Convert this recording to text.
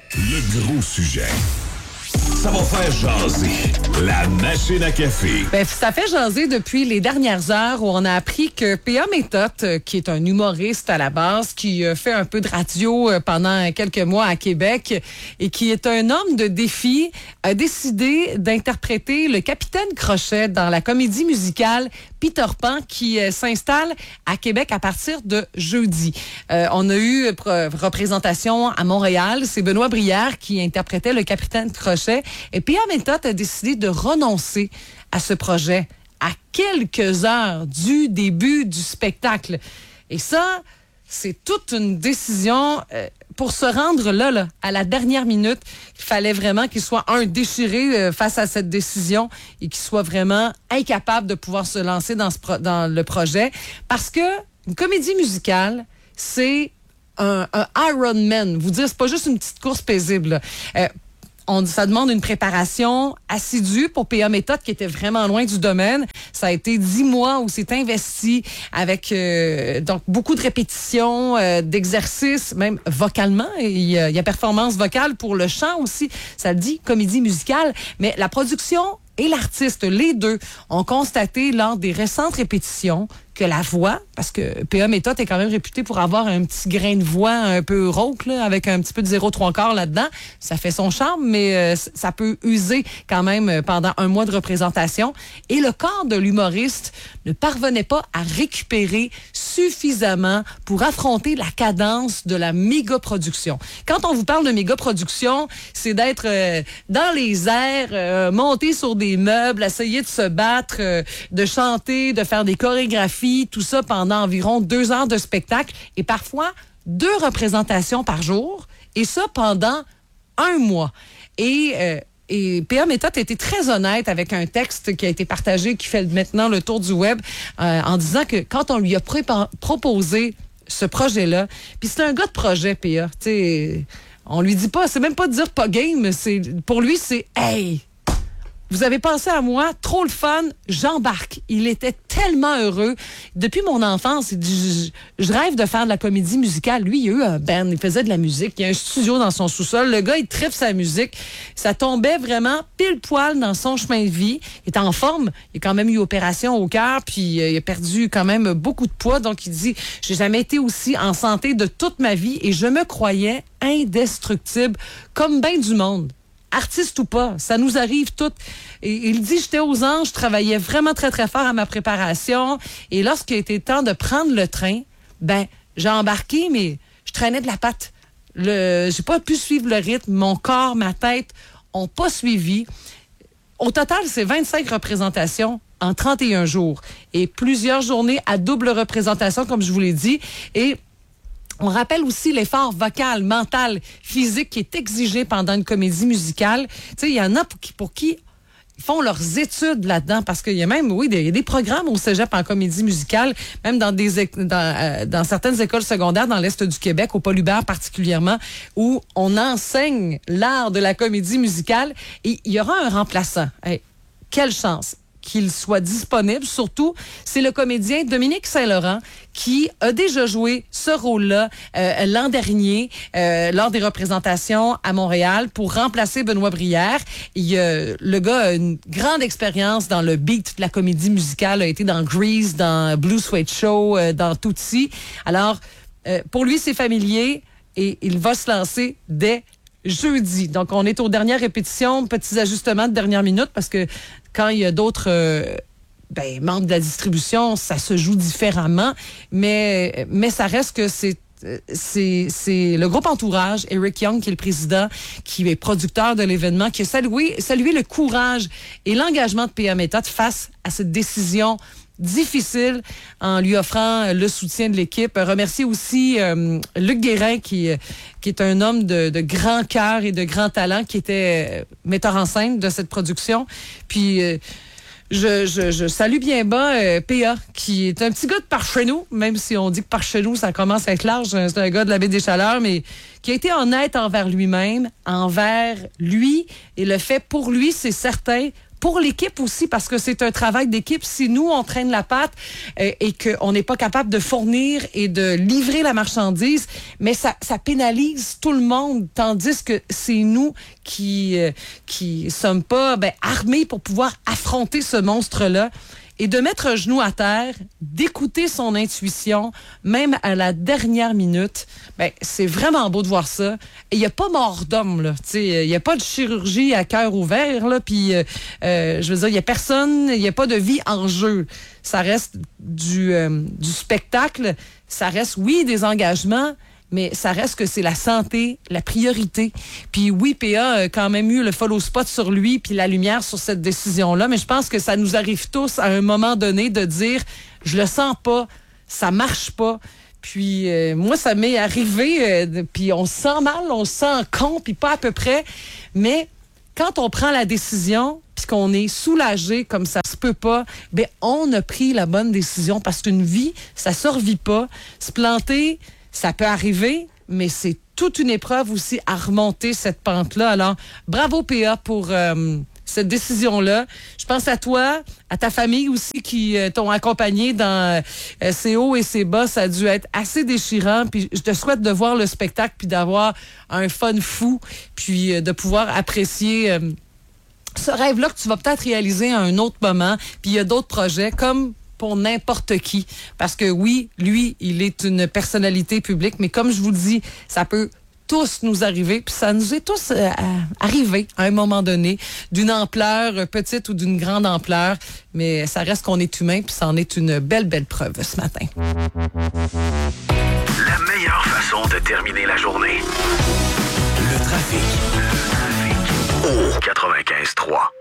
Le gros sujet. Ça va faire jaser. La machine à café. Ça fait jaser depuis les dernières heures où on a appris que P.A. Méthode, qui est un humoriste à la base, qui fait un peu de radio pendant quelques mois à Québec et qui est un homme de défi, a décidé d'interpréter le Capitaine Crochet dans la comédie musicale Peter Pan qui s'installe à Québec à partir de jeudi. On a eu représentation à Montréal. C'est Benoît Brière qui interprétait le Capitaine Crochet. Et P.A. Méthode a décidé de renoncer à ce projet à quelques heures du début du spectacle. Et ça, c'est toute une décision pour se rendre là, à la dernière minute. Il fallait vraiment qu'il soit déchiré face à cette décision et qu'il soit vraiment incapable de pouvoir se lancer dans le projet. Parce que une comédie musicale, c'est un Ironman. Vous dire, c'est pas juste une petite course paisible. Ça demande une préparation assidue pour P.A. Méthode qui était vraiment loin du domaine. Ça a été 10 mois où c'est investi avec donc beaucoup de répétitions, d'exercices, même vocalement. Il y a performance vocale pour le chant aussi. Ça le dit, comédie musicale. Mais la production et l'artiste, les deux, ont constaté lors des récentes répétitions que la voix, parce que P.A. Méthode est quand même réputé pour avoir un petit grain de voix un peu rauque, là, avec un petit peu de 0,3 là-dedans. Ça fait son charme, mais ça peut user quand même pendant un mois de représentation. Et le corps de l'humoriste ne parvenait pas à récupérer suffisamment pour affronter la cadence de la méga-production. Quand on vous parle de méga-production, c'est d'être dans les airs, monter sur des meubles, essayer de se battre, de chanter, de faire des chorégraphies, tout ça pendant environ 2 heures de spectacle et parfois 2 représentations par jour, et ça pendant 1 mois. Et P.A. Méthode a été très honnête avec un texte qui a été partagé, qui fait maintenant le tour du web, en disant que quand on lui a proposé ce projet-là, puis c'est un gars de projet, P.A., tu sais, on lui dit pas, c'est même pas de dire pas game, pour lui, c'est « Hey! » Vous avez pensé à moi, trop le fun, j'embarque. Il était tellement heureux. Depuis mon enfance, il dit, je rêve de faire de la comédie musicale. Lui, il a eu un band, il faisait de la musique, il y a un studio dans son sous-sol. Le gars, il tripe sa musique. Ça tombait vraiment pile poil dans son chemin de vie. Il est en forme, il a quand même eu opération au cœur, puis il a perdu quand même beaucoup de poids. Donc, il dit, j'ai jamais été aussi en santé de toute ma vie et je me croyais indestructible, comme ben du monde. Artiste ou pas, ça nous arrive toutes. Et il dit, j'étais aux anges, je travaillais vraiment très, très fort à ma préparation. Et lorsqu'il était temps de prendre le train, j'ai embarqué, mais je traînais de la patte. J'ai pas pu suivre le rythme. Mon corps, ma tête ont pas suivi. Au total, c'est 25 représentations en 31 jours. Et plusieurs journées à double représentation, comme je vous l'ai dit. Et on rappelle aussi l'effort vocal, mental, physique qui est exigé pendant une comédie musicale. Tu sais, il y en a pour qui ils font leurs études là-dedans, parce qu'il y a même, il y a des programmes au cégep en comédie musicale, même dans certaines écoles secondaires dans l'Est du Québec, au Paul Hubert particulièrement, où on enseigne l'art de la comédie musicale et il y aura un remplaçant. Hey, quelle chance qu'il soit disponible. Surtout, c'est le comédien Dominique Saint-Laurent qui a déjà joué ce rôle-là l'an dernier lors des représentations à Montréal pour remplacer Benoît Brière. Le gars a une grande expérience dans le beat de la comédie musicale, a été dans Grease, dans Blue Suede Show, dans Tootsie. Alors, pour lui, c'est familier et il va se lancer dès jeudi. Donc, on est aux dernières répétitions, petits ajustements de dernière minute parce que quand il y a d'autres membres de la distribution, ça se joue différemment, mais ça reste que c'est le groupe Entourage, Eric Young, qui est le président, qui est producteur de l'événement, qui a salué le courage et l'engagement de P.A. Méthode face à cette décision difficile en lui offrant le soutien de l'équipe. Remercier aussi Luc Guérin qui est un homme de grand cœur et de grand talent, qui était metteur en scène de cette production. Puis je salue bien bas P.A., qui est un petit gars de par chez nous, même si on dit que par chez nous, ça commence à être large. C'est un gars de la Baie des Chaleurs, mais qui a été honnête envers lui-même, envers lui, et le fait pour lui, c'est certain, pour l'équipe aussi, parce que c'est un travail d'équipe. Si nous, on traîne la patte et qu'on n'est pas capable de fournir et de livrer la marchandise, mais ça pénalise tout le monde, tandis que c'est nous qui sommes pas armés pour pouvoir affronter ce monstre-là. Et de mettre un genou à terre, d'écouter son intuition, même à la dernière minute, c'est vraiment beau de voir ça. Et il n'y a pas mort d'homme, là. Il n'y a pas de chirurgie à cœur ouvert, là. Puis, je veux dire, il n'y a personne, il n'y a pas de vie en jeu. Ça reste du spectacle. Ça reste, oui, des engagements, mais ça reste que c'est la santé, la priorité. Puis oui, PA a quand même eu le follow spot sur lui puis la lumière sur cette décision-là, mais je pense que ça nous arrive tous à un moment donné de dire « je le sens pas, ça marche pas ». Puis moi, ça m'est arrivé, puis on se sent mal, on se sent con, puis pas à peu près, mais quand on prend la décision puis qu'on est soulagé comme ça se peut pas, on a pris la bonne décision parce qu'une vie, ça se revit pas. Se planter, ça peut arriver, mais c'est toute une épreuve aussi à remonter cette pente-là. Alors, bravo PA pour cette décision-là. Je pense à toi, à ta famille aussi qui t'ont accompagné dans ces hauts et ces bas. Ça a dû être assez déchirant. Puis je te souhaite de voir le spectacle puis d'avoir un fun fou puis de pouvoir apprécier ce rêve-là que tu vas peut-être réaliser à un autre moment. Puis il y a d'autres projets comme pour n'importe qui. Parce que oui, lui, il est une personnalité publique, mais comme je vous le dis, ça peut tous nous arriver, puis ça nous est tous arrivé à un moment donné, d'une ampleur petite ou d'une grande ampleur, mais ça reste qu'on est humain, puis ça en est une belle, belle preuve ce matin. La meilleure façon de terminer la journée. Le trafic. Au 95.3.